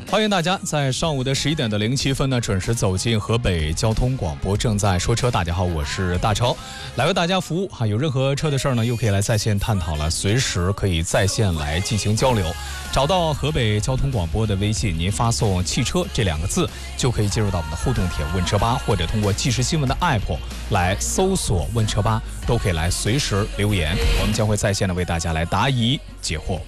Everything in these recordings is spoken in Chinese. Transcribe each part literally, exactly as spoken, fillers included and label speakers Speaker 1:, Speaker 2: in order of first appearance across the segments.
Speaker 1: 欢迎大家在上午的十一点的零七分呢，准时走进河北交通广播，正在说车。大家好，我是大超，来为大家服务。哈，有任何车的事儿呢，又可以来在线探讨了，随时可以在线来进行交流。找到河北交通广播的微信，您发送“汽车”这两个字，就可以进入到我们的互动帖问车吧，或者通过即时新闻的 app 来搜索问车吧，都可以来随时留言，我们将会在线的为大家来答疑解惑。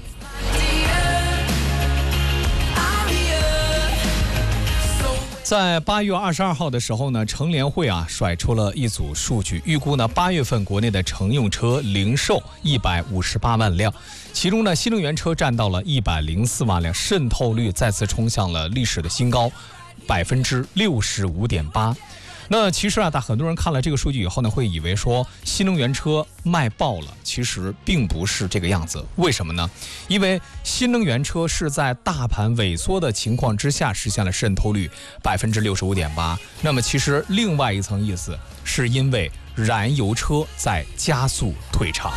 Speaker 1: 在八月二十二号的时候呢，乘联会啊甩出了一组数据，预估呢八月份国内的乘用车零售一百五十八万辆，其中呢新能源车占到了一百零四万辆，渗透率再次冲向了历史的新高，百分之六十五点八。那其实啊，大很多人看了这个数据以后呢，会以为说新能源车卖爆了，其实并不是这个样子。为什么呢？因为新能源车是在大盘萎缩的情况之下实现了渗透率百分之六十五点八。那么其实另外一层意思，是因为燃油车在加速退场。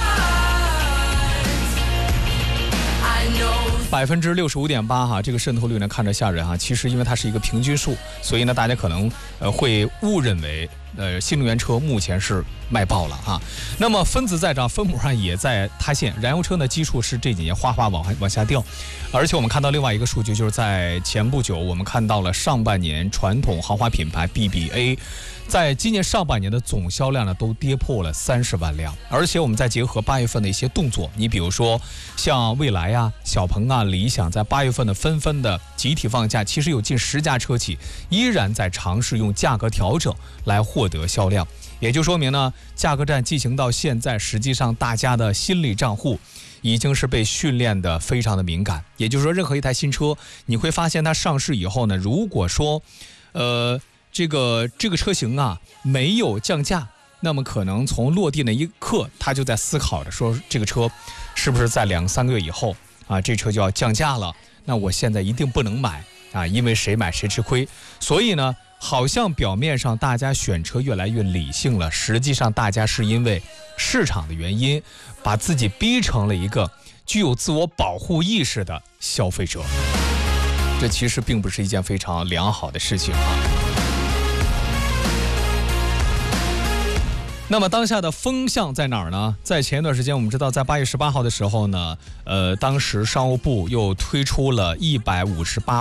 Speaker 1: 百分之六十五点八哈，这个渗透率呢看着吓人哈，其实因为它是一个平均数，所以呢大家可能呃会误认为呃新能源车目前是卖爆了哈。那么分子在涨，分母上也在塌陷，燃油车呢基数是这几年哗哗往往下掉，而且我们看到另外一个数据，就是在前不久我们看到了上半年传统豪华品牌 B B A。在今年上半年的总销量呢，都跌破了三十万辆，而且我们再结合八月份的一些动作，你比如说像蔚来啊、小鹏啊、理想，在八月份的纷纷的集体放假，其实有近十家车企依然在尝试用价格调整来获得销量，也就说明呢，价格战进行到现在，实际上大家的心理账户已经是被训练的非常的敏感，也就是说，任何一台新车，你会发现它上市以后呢，如果说，呃。这个这个车型啊没有降价，那么可能从落地那一刻，他就在思考着说，这个车是不是在两三个月以后啊，这车就要降价了？那我现在一定不能买啊，因为谁买谁吃亏。所以呢，好像表面上大家选车越来越理性了，实际上大家是因为市场的原因，把自己逼成了一个具有自我保护意识的消费者。这其实并不是一件非常良好的事情啊。那么当下的风向在哪儿呢？在前一段时间，我们知道，在八月十八号的时候呢，呃，当时商务部又推出了一百五十八